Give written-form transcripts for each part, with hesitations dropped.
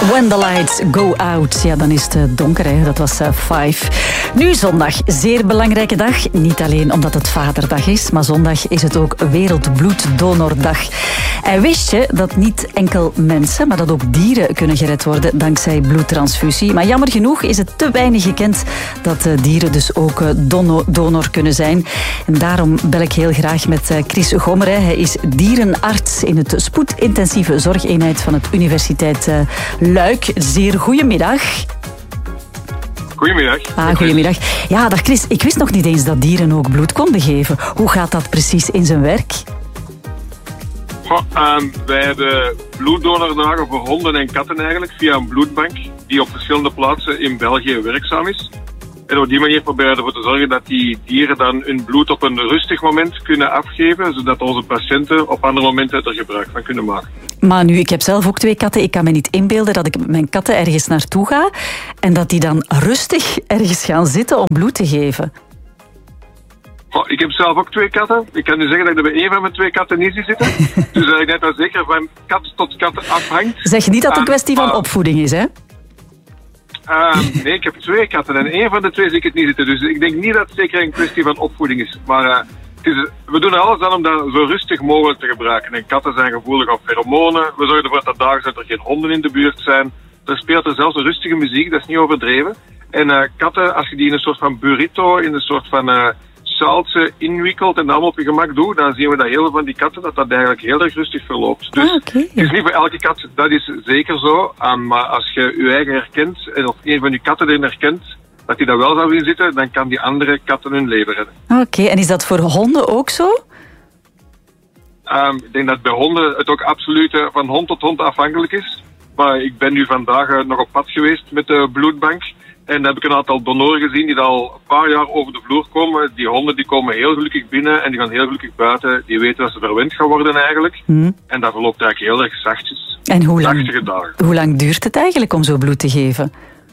When the lights go out. Ja, dan is het donker, hè. Dat was 5. Nu zondag, zeer belangrijke dag. Niet alleen omdat het Vaderdag is, maar zondag is het ook Wereldbloeddonordag. En wist je dat niet enkel mensen, maar dat ook dieren kunnen gered worden dankzij bloedtransfusie. Maar jammer genoeg is het te weinig gekend dat dieren dus ook donor kunnen zijn. En daarom bel ik heel graag met Chris Gommer. Hij is dierenarts in het spoedintensieve zorgeenheid van het Universiteit Luik. Zeer goedemiddag. Goedemiddag. Goedemiddag. Ja, dag Chris. Ik wist nog niet eens dat dieren ook bloed konden geven. Hoe gaat dat precies in zijn werk? Wij hebben bloeddonordagen voor honden en katten eigenlijk via een bloedbank die op verschillende plaatsen in België werkzaam is. En op die manier proberen we ervoor te zorgen dat die dieren dan hun bloed op een rustig moment kunnen afgeven, zodat onze patiënten op andere momenten er gebruik van kunnen maken. Maar nu, ik heb zelf ook 2 katten. Ik kan me niet inbeelden dat ik met mijn katten ergens naartoe ga en dat die dan rustig ergens gaan zitten om bloed te geven. Ik heb zelf ook 2 katten. Ik kan nu zeggen dat ik er bij 1 van mijn 2 katten niet zie zitten. Dus ik denk dat zeker van kat tot kat afhangt. Zeg niet dat het een kwestie van opvoeding is, hè? Nee, ik heb 2 katten en 1 van de 2 zie ik het niet zitten. Dus ik denk niet dat het zeker een kwestie van opvoeding is. Maar we doen er alles aan om dat zo rustig mogelijk te gebruiken. En katten zijn gevoelig op pheromonen. We zorgen ervoor dat dagen dat er geen honden in de buurt zijn. Er speelt er zelfs een rustige muziek, dat is niet overdreven. En katten, als je die in een soort van burrito, in een soort van salsa inwikkelt en allemaal op je gemak doet, dan zien we dat heel veel van die katten dat eigenlijk heel erg rustig verloopt. Dus okay. Het is niet voor elke kat, dat is zeker zo. Maar als je je eigen herkent, of een van je katten erin herkent, dat die dat wel zou willen zitten, dan kan die andere katten hun leven redden. Oké, en is dat voor honden ook zo? Ik denk dat bij honden het ook absoluut van hond tot hond afhankelijk is. Maar ik ben nu vandaag nog op pad geweest met de bloedbank. En dan heb ik een aantal donoren gezien die al een paar jaar over de vloer komen. Die honden die komen heel gelukkig binnen en die gaan heel gelukkig buiten. Die weten dat ze verwend gaan worden eigenlijk. En dat verloopt eigenlijk heel erg zachtjes. En hoe lang duurt het eigenlijk om zo bloed te geven?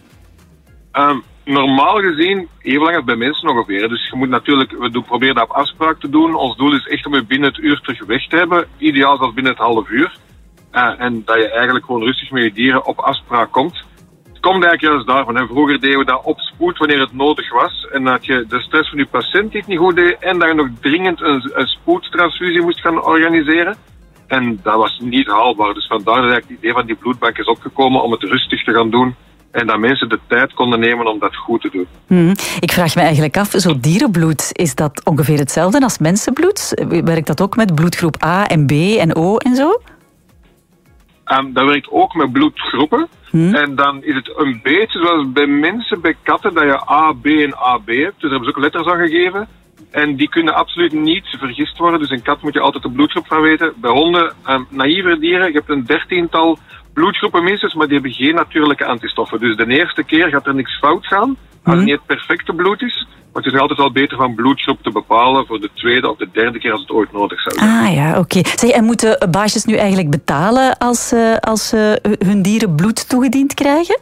Normaal gezien even lang als bij mensen ongeveer. Dus je moet natuurlijk, we proberen dat op afspraak te doen. Ons doel is echt om je binnen het uur terug weg te hebben. Ideaal zelfs binnen het half uur. En dat je eigenlijk gewoon rustig met je dieren op afspraak komt. Het komt eigenlijk juist daarvan. Hè. Vroeger deden we dat op spoed wanneer het nodig was. En dat je de stress van je patiënt niet goed deed. En dat je nog dringend een spoedtransfusie moest gaan organiseren. En dat was niet haalbaar. Dus vandaar dat eigenlijk het idee van die bloedbank is opgekomen om het rustig te gaan doen. En dat mensen de tijd konden nemen om dat goed te doen. Ik vraag me eigenlijk af, zo dierenbloed, is dat ongeveer hetzelfde als mensenbloed? Werkt dat ook met bloedgroep A en B en O en zo? Dat werkt ook met bloedgroepen. En dan is het een beetje zoals bij mensen, bij katten, dat je A, B en AB hebt. Dus daar hebben ze ook letters aan gegeven. En die kunnen absoluut niet vergist worden. Dus een kat moet je altijd de bloedgroep van weten. Bij honden, naïeve dieren, je hebt een 13-tal bloedgroepen minstens, maar die hebben geen natuurlijke antistoffen. Dus de eerste keer gaat er niks fout gaan, als het niet het perfecte bloed is. Maar het is altijd wel beter van bloedgroep te bepalen voor de tweede of de derde keer als het ooit nodig zou zijn. Ah ja, oké. Zeg, en moeten baasjes nu eigenlijk betalen als ze hun dieren bloed toegediend krijgen?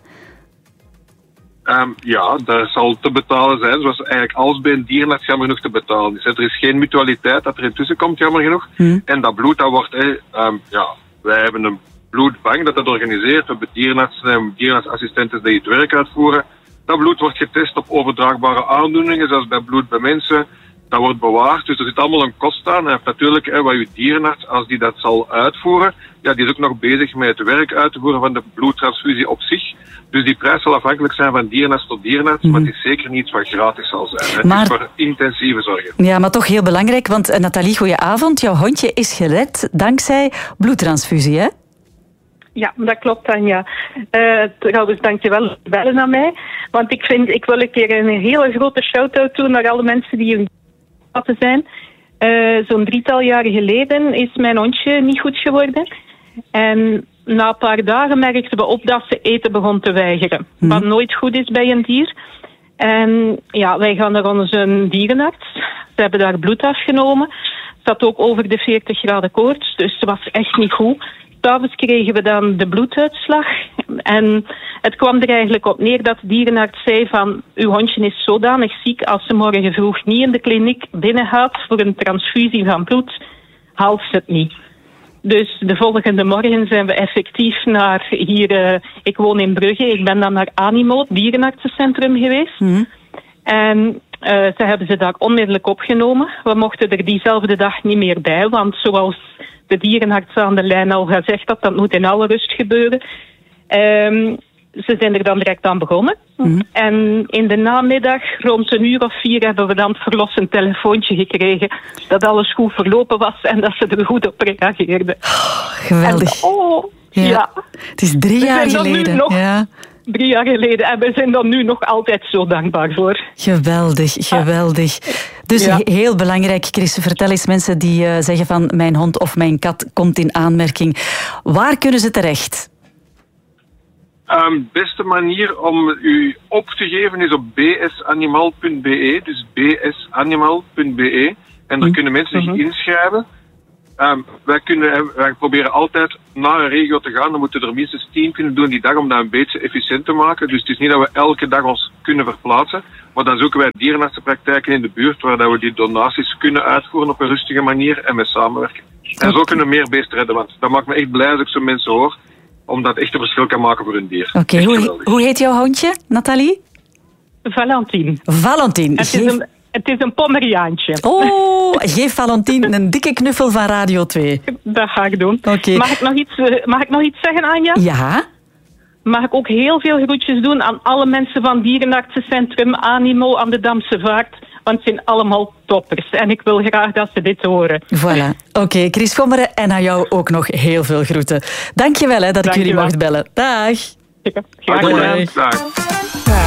Ja, dat zal te betalen zijn, zoals eigenlijk alles bij een dierenarts jammer genoeg te betalen is. Er is geen mutualiteit dat er intussen komt, jammer genoeg. En dat bloed, dat wordt, wij hebben een bloedbank dat organiseert. We hebben dierenartsen en dierenartsassistenten die het werk uitvoeren. Dat bloed wordt getest op overdraagbare aandoeningen, zoals bij bloed bij mensen. Dat wordt bewaard, dus er zit allemaal een kost aan. En natuurlijk, wat uw dierenarts, als die dat zal uitvoeren, ja, die is ook nog bezig met het werk uit te voeren van de bloedtransfusie op zich. Dus die prijs zal afhankelijk zijn van dierenarts tot dierenarts, maar het is zeker niet wat gratis zal zijn. Het is voor intensieve zorgen. Ja, maar toch heel belangrijk, want Nathalie, goedenavond. Jouw hondje is gered dankzij bloedtransfusie, hè? Ja, dat klopt, Tanja. Trouwens, dankjewel voor het bellen naar mij. Want ik wil een keer een hele grote shout-out doen naar alle mensen die in de zijn. Zo'n 3-tal jaren geleden is mijn hondje niet goed geworden. En na een paar dagen merkten we op dat ze eten begon te weigeren. Wat nooit goed is bij een dier. En ja, wij gaan naar onze dierenarts. Ze hebben daar bloed afgenomen. Ze had ook over de 40 graden koorts, dus ze was echt niet goed. 'S'avonds kregen we dan de bloeduitslag. En het kwam er eigenlijk op neer dat de dierenarts zei van uw hondje is zodanig ziek, als ze morgen vroeg niet in de kliniek binnengaat voor een transfusie van bloed, haalt ze het niet. Dus de volgende morgen zijn we effectief naar hier... ik woon in Brugge. Ik ben dan naar Animo, het dierenartsencentrum geweest. En ze hebben ze daar onmiddellijk opgenomen. We mochten er diezelfde dag niet meer bij. Want zoals de dierenarts aan de lijn al gezegd had, dat moet in alle rust gebeuren. Ze zijn er dan direct aan begonnen. En in de namiddag, rond 4:00 hebben we dan het verlossend telefoontje gekregen dat alles goed verlopen was en dat ze er goed op reageerden. Geweldig. En, ja. Het is 3 jaar geleden. 3 jaar geleden. En we zijn er nu nog altijd zo dankbaar voor. Geweldig. Dus heel belangrijk, Chris. Vertel eens mensen die zeggen van mijn hond of mijn kat komt in aanmerking. Waar kunnen ze terecht? Beste manier om u op te geven is op bsanimal.be. Dus bsanimal.be. En daar kunnen mensen zich inschrijven. Wij proberen altijd naar een regio te gaan. Dan moeten er minstens 10 kunnen doen die dag om dat een beetje efficiënt te maken. Dus het is niet dat we elke dag ons kunnen verplaatsen. Maar dan zoeken wij dierenartsenpraktijken in de buurt waar we die donaties kunnen uitvoeren op een rustige manier en mee samenwerken. En zo kunnen we meer beesten redden. Want dat maakt me echt blij als ik zo mensen hoor. Omdat het echt een verschil kan maken voor hun dier. Oké, hoe heet jouw hondje, Nathalie? Valentine. Het is een Pomeriaantje. Oh, geef Valentine een dikke knuffel van Radio 2. Dat ga ik doen. Okay. Mag ik nog iets zeggen, Anja? Ja. Mag ik ook heel veel groetjes doen aan alle mensen van Dierenartsencentrum Animo aan de Damse Vaart. Want het zijn allemaal toppers. En ik wil graag dat ze dit horen. Voilà. Oké, Chris Gommeren, en aan jou ook nog heel veel groeten. Dankjewel dat ik jullie mocht bellen. Dag. Graag gedaan. Dag.